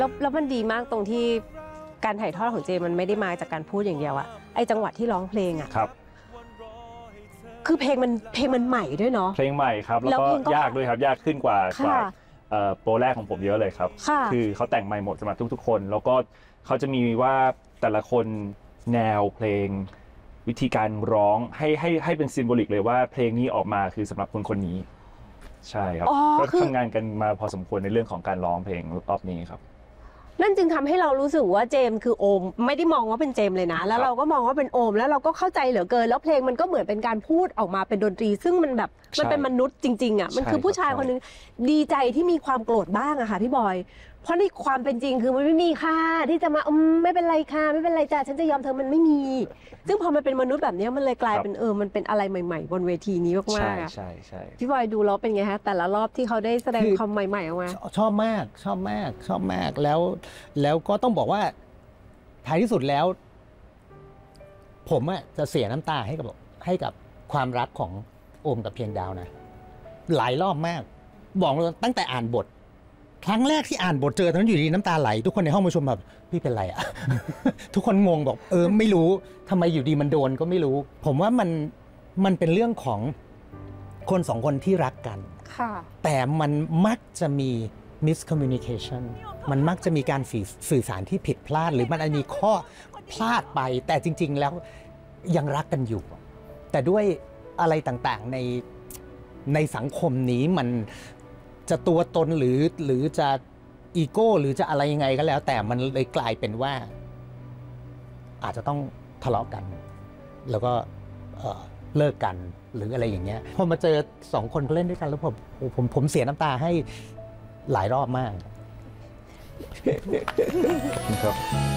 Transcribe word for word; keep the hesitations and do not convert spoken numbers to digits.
แล้วแล้วมันดีมากตรงที่การถ่ายทอดของเจมันไม่ได้มาจากการพูดอย่างเดียวอะไอจังหวะที่ร้องเพลงอะครับคือเพลงมันเพลงมันใหม่ด้วยเนาะเพลงใหม่ครับแล้วก็ยากด้วยครับยากขึ้นกว่ากว่าโปรแรกของผมเยอะเลยครับคือเขาแต่งใหม่หมดสำหรับทุกๆคนแล้วก็เขาจะมีว่าแต่ละคนแนวเพลงวิธีการร้องให้ให้ให้เป็นซิมโบลิกเลยว่าเพลงนี้ออกมาคือสำหรับคนคนนี้ใช่ครับก็ทำงานกันมาพอสมควรในเรื่องของการร้องเพลงรอบนี้ครับนั่นจึงทำให้เรารู้สึกว่าเจมคือโอมไม่ได้มองว่าเป็นเจมเลยนะแล้วเราก็มองว่าเป็นโอมแล้วเราก็เข้าใจเหลือเกินแล้วเพลงมันก็เหมือนเป็นการพูดออกมาเป็นดนตรีซึ่งมันแบบมันเป็นมนุษย์จริงๆอ่ะมันคือผู้ชายคนนึงดีใจที่มีความโกรธบ้างอะค่ะพี่บอยเพราะในความเป็นจริงคือมันไม่มีค่าที่จะมาอืมไม่เป็นไรค่ะไม่เป็นไรจ้าฉันจะยอมเธอมันไม่มีซึ่งพอมันเป็นมนุษย์แบบนี้มันเลยกลายเป็นเออมันเป็นอะไรใหม่ๆบนเวทีนี้มากๆใช่ใช่พี่บอยดูแล้วเป็นไงฮะแต่ละรอบที่เขาได้แสดงความใหม่ๆออกมาชอบมากชอบมากชอบมากแล้วแล้วก็ต้องบอกว่าท้ายที่สุดแล้วผมอะจะเสียน้ำตาให้กับให้กับความรักของโอมกับเพียงดาวนะหลายรอบมากบอกเลยตั้งแต่อ่านบทครั้งแรกที่อ่านบทเจอตอนนั้นอยู่ดีน้ำตาไหลทุกคนในห้องประชุมแบบพี่เป็นไรอะ ทุกคนงงบอกเออไม่รู้ทำไมอยู่ดีมันโดนก็ไม่รู้ผมว่ามันมันเป็นเรื่องของคนสองคนที่รักกันแต่มันมักจะมี miscommunication มันมักจะมีการสื่อสารที่ผิดพลาดหรือมันอาจมีข้อพลาดไปแต่จริงๆแล้วยังรักกันอยู่แต่ด้วยอะไรต่างๆในในสังคมนี้มันจะตัวตนหรือหรือจะอีโก้หรือจะอะไรยังไงก็แล้วแต่มันเลยกลายเป็นว่าอาจจะต้องทะเลาะกันแล้วก็เอ่อเลิกกันหรืออะไรอย่างเงี้ยพอมาเจอสองคนเขาเล่นด้วยกันแล้วผมผมผมเสียน้ำตาให้หลายรอบมากครับ